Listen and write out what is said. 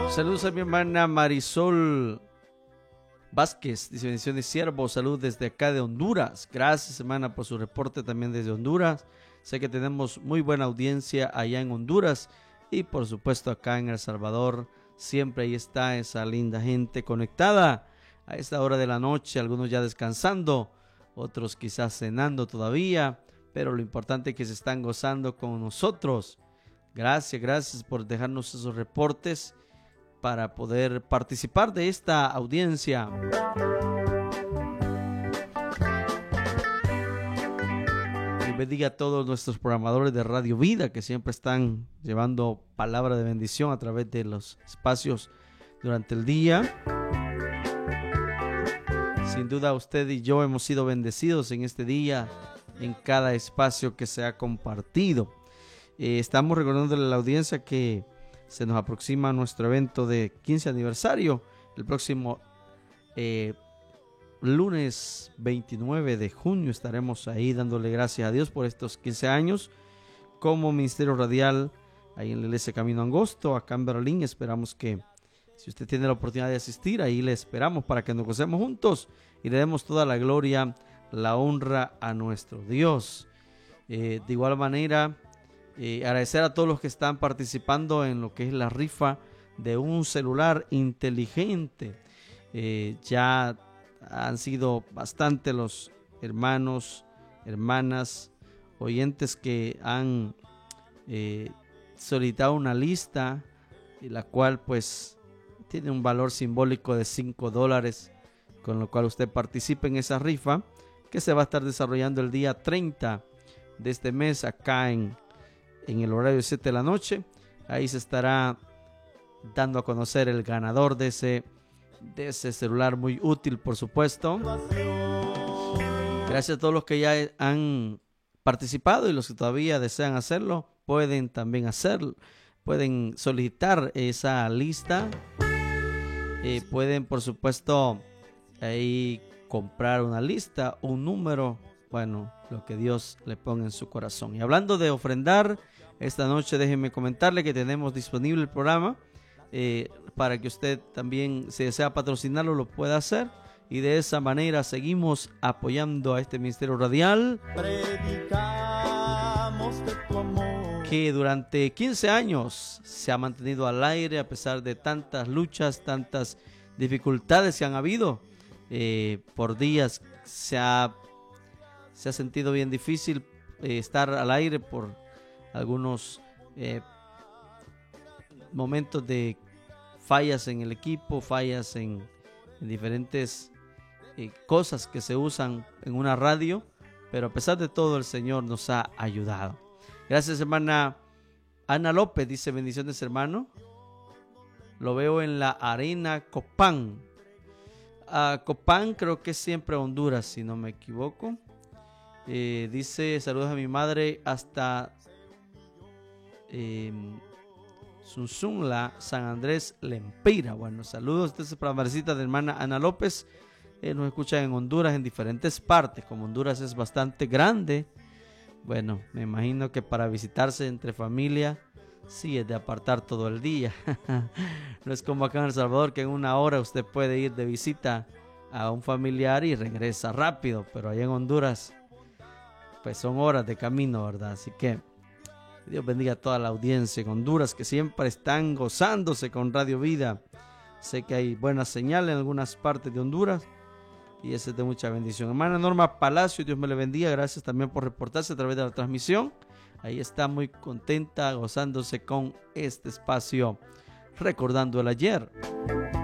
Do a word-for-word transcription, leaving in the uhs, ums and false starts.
Saludos a mi hermana Marisol Vázquez, dice bendiciones siervo, salud desde acá de Honduras. Gracias hermana por su reporte también desde Honduras. Sé que tenemos muy buena audiencia allá en Honduras y por supuesto acá en El Salvador. Siempre ahí está esa linda gente conectada a esta hora de la noche, algunos ya descansando, otros quizás cenando todavía, pero lo importante es que se están gozando con nosotros. Gracias, gracias por dejarnos esos reportes para poder participar de esta audiencia. Y bendiga a todos nuestros programadores de Radio Vida que siempre están llevando palabra de bendición a través de los espacios durante el día. Sin duda usted y yo hemos sido bendecidos en este día, en cada espacio que se ha compartido. Eh, estamos recordándole a la audiencia que se nos aproxima nuestro evento de quince aniversario. El próximo eh, lunes veintinueve de junio estaremos ahí dándole gracias a Dios por estos quince años como Ministerio Radial ahí en la iglesia Camino Angosto, acá en Berlín. Esperamos que si usted tiene la oportunidad de asistir, ahí le esperamos para que nos gocemos juntos y le demos toda la gloria, la honra a nuestro Dios. Eh, de igual manera, Eh, agradecer a todos los que están participando en lo que es la rifa de un celular inteligente. Eh, ya han sido bastante los hermanos, hermanas, oyentes que han eh, solicitado una lista, la cual pues tiene un valor simbólico de cinco dólares, con lo cual usted participe en esa rifa que se va a estar desarrollando el día treinta de este mes acá en en el horario de siete de la noche. Ahí se estará dando a conocer el ganador de ese, de ese celular muy útil, por supuesto. Gracias a todos los que ya han participado y los que todavía desean hacerlo, pueden también hacerlo. Pueden solicitar esa lista. Eh, pueden, por supuesto, ahí comprar una lista, un número, bueno, lo que Dios le ponga en su corazón. Y hablando de ofrendar, esta noche déjenme comentarle que tenemos disponible el programa eh, para que usted también, si desea patrocinarlo, lo pueda hacer. Y de esa manera seguimos apoyando a este ministerio radial que durante quince años se ha mantenido al aire a pesar de tantas luchas, tantas dificultades que han habido. Eh, por días se ha, se ha sentido bien difícil eh, estar al aire por algunos eh, momentos de fallas en el equipo, fallas en, en diferentes eh, cosas que se usan en una radio, pero a pesar de todo el Señor nos ha ayudado. Gracias hermana Ana López, dice bendiciones hermano, lo veo en la arena Copán. Uh, Copán creo que es siempre Honduras si no me equivoco. Eh, dice saludos a mi madre hasta Eh, Sunsunla, San Andrés Lempira. Bueno, saludos entonces para la madrecita de hermana Ana López. Eh, nos escuchan en Honduras en diferentes partes. Como Honduras es bastante grande, bueno, me imagino que para visitarse entre familia sí es de apartar todo el día. No es como acá en El Salvador que en una hora usted puede ir de visita a un familiar y regresa rápido, pero allá en Honduras pues son horas de camino, ¿verdad? Así que Dios bendiga a toda la audiencia en Honduras que siempre están gozándose con Radio Vida. Sé que hay buenas señales en algunas partes de Honduras y eso es de mucha bendición. Hermana Norma Palacio, Dios me le bendiga. Gracias también por reportarse a través de la transmisión. Ahí está muy contenta, gozándose con este espacio, recordando el ayer.